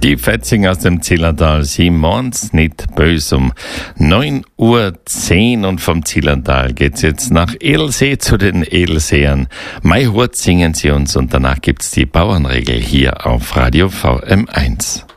Die Fetzing aus dem Zillertal, sie meint's nicht böse. Um 9:10 Uhr und vom Zillertal geht's jetzt nach Edelsee zu den Edelseern. Mai Hurt singen sie uns und danach gibt's die Bauernregel hier auf Radio VM1.